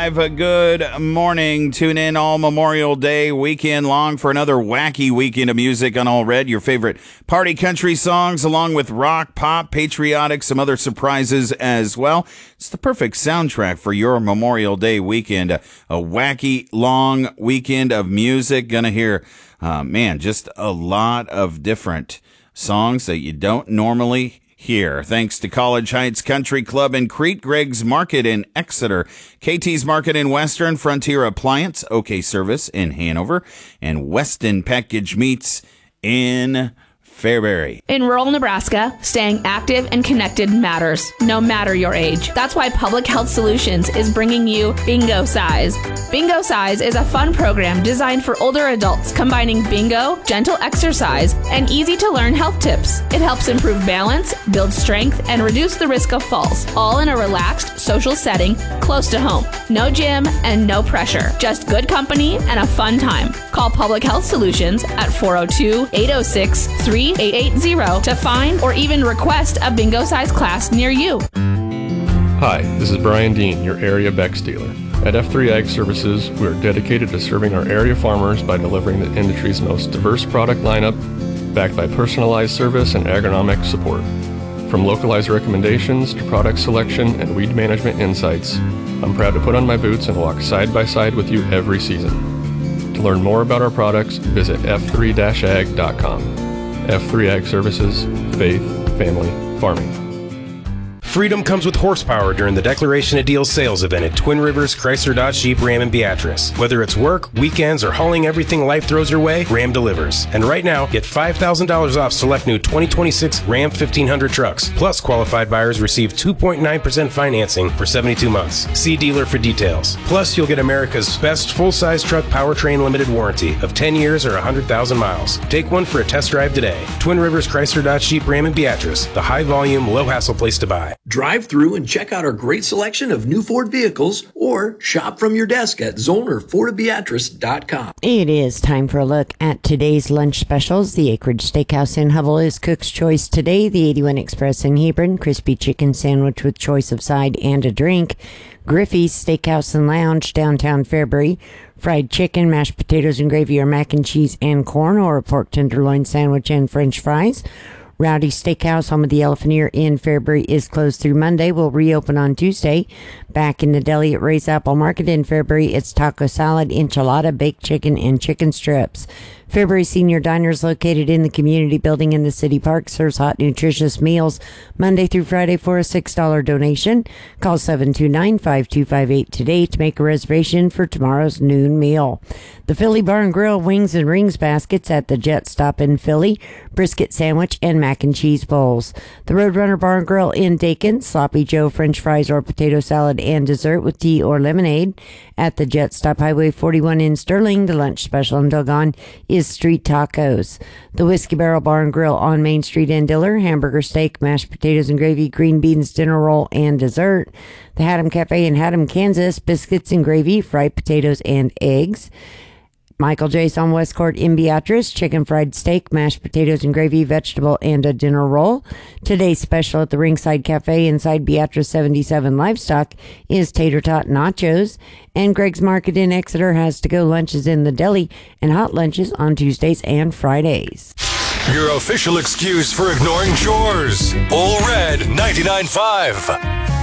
99.5. Good morning. Tune in all Memorial Day weekend long for another wacky weekend of music on All Red. Your favorite party country songs, along with rock, pop, patriotic, some other surprises as well. It's the perfect soundtrack for your Memorial Day weekend. A wacky, long weekend of music. Gonna hear, just a lot of different songs that you don't normally hear. Thanks to College Heights Country Club in Crete, Greg's Market in Exeter, KT's Market in Western, Frontier Appliance, OK Service in Hanover, and Weston Package Meats in Fairbury. In rural Nebraska, staying active and connected matters, no matter your age. That's why Public Health Solutions is bringing you Bingo Size. Bingo Size is a fun program designed for older adults, combining bingo, gentle exercise, and easy-to-learn health tips. It helps improve balance, build strength, and reduce the risk of falls, all in a relaxed, social setting close to home. No gym and no pressure, just good company and a fun time. Call Public Health Solutions at 402-806-3880 to find or even request a bingo size class near you. Hi, this is Brian Dean, your area Bex dealer. At F3 Ag Services, we are dedicated to serving our area farmers by delivering the industry's most diverse product lineup, backed by personalized service and agronomic support. From localized recommendations to product selection and weed management insights, I'm proud to put on my boots and walk side by side with you every season. To learn more about our products, visit f3-ag.com. F3 Ag Services, faith, family, farming. Freedom comes with horsepower during the Declaration of Deals sales event at Twin Rivers Chrysler Dodge Jeep Ram in Beatrice. Whether it's work, weekends, or hauling everything life throws your way, Ram delivers. And right now, get $5,000 off select new 2026 Ram 1500 trucks. Plus, qualified buyers receive 2.9% financing for 72 months. See dealer for details. Plus, you'll get America's best full-size truck powertrain limited warranty of 10 years or 100,000 miles. Take one for a test drive today. Twin Rivers Chrysler Dodge Jeep Ram in Beatrice, the high-volume, low-hassle place to buy. Drive through and check out our great selection of new Ford vehicles or shop from your desk at zonerfordofbeatrice.com. It is time for a look at today's lunch specials. The Acreage Steakhouse in Hubble is Cook's Choice today. The 81 Express in Hebron, crispy chicken sandwich with choice of side and a drink. Griffey's Steakhouse and Lounge, downtown Fairbury, fried chicken, mashed potatoes and gravy, or mac and cheese and corn, or a pork tenderloin sandwich and french fries. Rowdy Steakhouse, home of the Elephant Ear in Fairbury, is closed through Monday. Will reopen on Tuesday. Back in the deli at Ray's Apple Market in Fairbury, it's taco salad, enchilada, baked chicken, and chicken strips. Fairbury Senior Diners, located in the community building in the city park, serves hot, nutritious meals Monday through Friday for a $6 donation. Call 729-5258 today to make a reservation for tomorrow's noon meal. The Philly Bar and Grill Wings and Rings baskets at the Jet Stop in Philly, brisket sandwich, and mac and cheese bowls. The Roadrunner Bar and Grill in Dayton, Sloppy Joe French fries or potato salad and dessert with tea or lemonade. At the Jet Stop Highway 41 in Sterling, the lunch special until gone is street tacos. The Whiskey Barrel Bar and Grill on Main Street in Diller, hamburger steak, mashed potatoes and gravy, green beans, dinner roll, and dessert. The Haddam Cafe in Haddam, Kansas, biscuits and gravy, fried potatoes and eggs. Michael J's on West Court in Beatrice, chicken fried steak, mashed potatoes and gravy, vegetable, and a dinner roll. Today's special at the Ringside Cafe inside Beatrice 77 Livestock is tater tot nachos. And Greg's Market in Exeter has to-go lunches in the deli and hot lunches on Tuesdays and Fridays. Your official excuse for ignoring chores. All Red 99.5.